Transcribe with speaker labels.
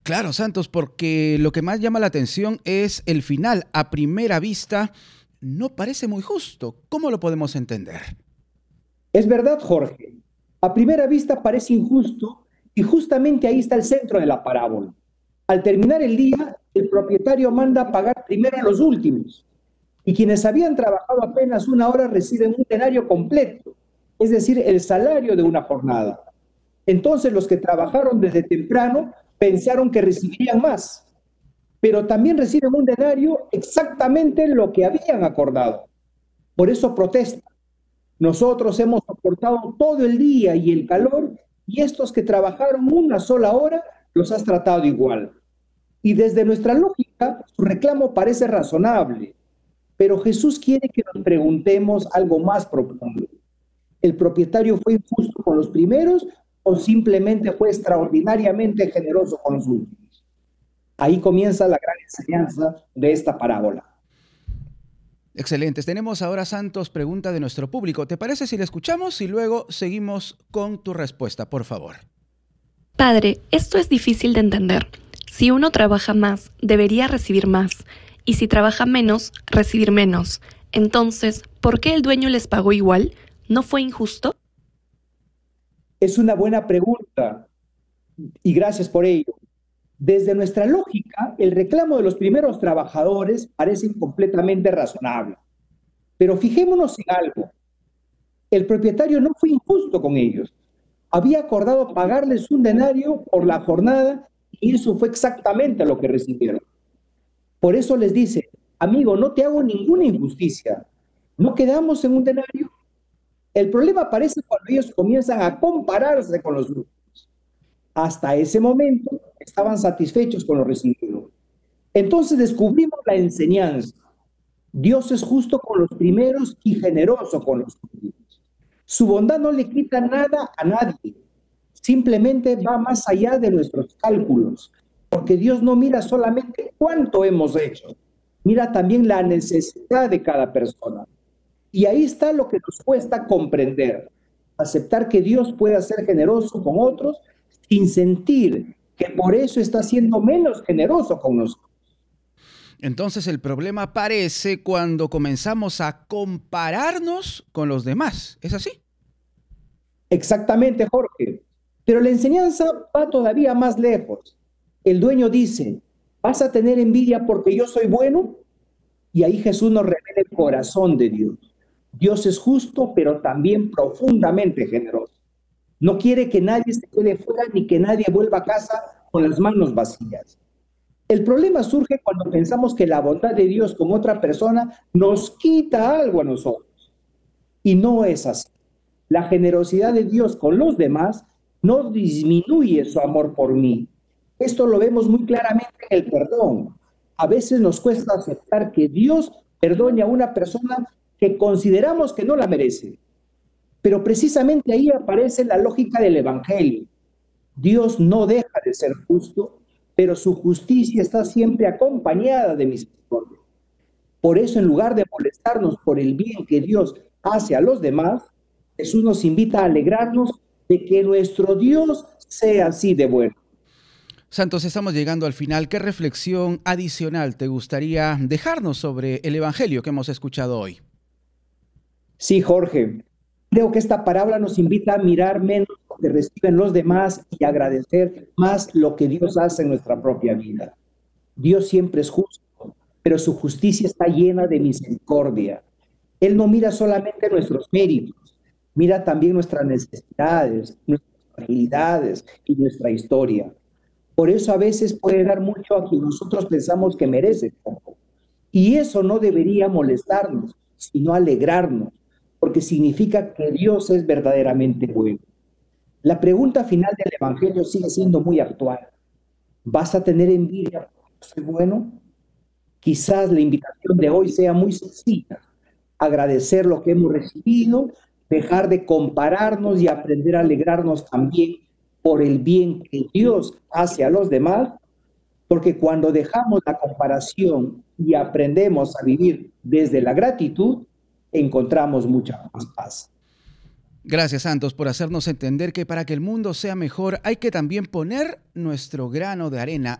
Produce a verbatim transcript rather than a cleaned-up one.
Speaker 1: Claro, Santos, porque lo que más llama la atención es el final. A primera vista, no parece muy justo. ¿Cómo lo podemos entender?
Speaker 2: Es verdad, Jorge. A primera vista parece injusto y justamente ahí está el centro de la parábola. Al terminar el día, el propietario manda pagar primero a los últimos y quienes habían trabajado apenas una hora reciben un denario completo, es decir, el salario de una jornada. Entonces los que trabajaron desde temprano pensaron que recibirían más, pero también reciben un denario exactamente lo que habían acordado. Por eso protestan. Nosotros hemos soportado todo el día y el calor y estos que trabajaron una sola hora los has tratado igual. Y desde nuestra lógica, su reclamo parece razonable, pero Jesús quiere que nos preguntemos algo más profundo. ¿El propietario fue injusto con los primeros o simplemente fue extraordinariamente generoso con los últimos? Ahí comienza la gran enseñanza de esta parábola.
Speaker 1: Excelentes. Tenemos ahora, Santos, pregunta de nuestro público. ¿Te parece si la escuchamos y luego seguimos con tu respuesta, por favor?
Speaker 3: Padre, esto es difícil de entender. Si uno trabaja más, debería recibir más, y si trabaja menos, recibir menos. Entonces, ¿por qué el dueño les pagó igual? ¿No fue injusto?
Speaker 2: Es una buena pregunta y gracias por ello. Desde nuestra lógica, el reclamo de los primeros trabajadores parece completamente razonable. Pero fijémonos en algo. El propietario no fue injusto con ellos. Había acordado pagarles un denario por la jornada y eso fue exactamente lo que recibieron. Por eso les dice, amigo, no te hago ninguna injusticia. ¿No quedamos en un denario? El problema aparece cuando ellos comienzan a compararse con los grupos. Hasta ese momento estaban satisfechos con lo recibido. Entonces descubrimos la enseñanza. Dios es justo con los primeros y generoso con los últimos. Su bondad no le quita nada a nadie. Simplemente va más allá de nuestros cálculos. Porque Dios no mira solamente cuánto hemos hecho. Mira también la necesidad de cada persona. Y ahí está lo que nos cuesta comprender. Aceptar que Dios pueda ser generoso con otros sin sentir que por eso está siendo menos generoso con nosotros.
Speaker 1: Entonces el problema aparece cuando comenzamos a compararnos con los demás. ¿Es así?
Speaker 2: Exactamente, Jorge. Pero la enseñanza va todavía más lejos. El dueño dice, ¿vas a tener envidia porque yo soy bueno? Y ahí Jesús nos revela el corazón de Dios. Dios es justo, pero también profundamente generoso. No quiere que nadie se quede fuera ni que nadie vuelva a casa con las manos vacías. El problema surge cuando pensamos que la bondad de Dios con otra persona nos quita algo a nosotros. Y no es así. La generosidad de Dios con los demás no disminuye su amor por mí. Esto lo vemos muy claramente en el perdón. A veces nos cuesta aceptar que Dios perdone a una persona que consideramos que no la merece. Pero precisamente ahí aparece la lógica del Evangelio. Dios no deja de ser justo, pero su justicia está siempre acompañada de misericordia. Por eso, en lugar de molestarnos por el bien que Dios hace a los demás, Jesús nos invita a alegrarnos de que nuestro Dios sea así de bueno.
Speaker 1: Santos, estamos llegando al final. ¿Qué reflexión adicional te gustaría dejarnos sobre el Evangelio que hemos escuchado hoy?
Speaker 2: Sí, Jorge. Creo que esta parábola nos invita a mirar menos lo que reciben los demás y agradecer más lo que Dios hace en nuestra propia vida. Dios siempre es justo, pero su justicia está llena de misericordia. Él no mira solamente nuestros méritos, mira también nuestras necesidades, nuestras fragilidades y nuestra historia. Por eso a veces puede dar mucho a quien nosotros pensamos que merece poco. Y eso no debería molestarnos, sino alegrarnos, porque significa que Dios es verdaderamente bueno. La pregunta final del Evangelio sigue siendo muy actual. ¿Vas a tener envidia porque yo soy bueno? Quizás la invitación de hoy sea muy sencilla. Agradecer lo que hemos recibido, dejar de compararnos y aprender a alegrarnos también por el bien que Dios hace a los demás, porque cuando dejamos la comparación y aprendemos a vivir desde la gratitud, encontramos mucha más paz.
Speaker 1: Gracias, Santos, por hacernos entender que para que el mundo sea mejor hay que también poner nuestro grano de arena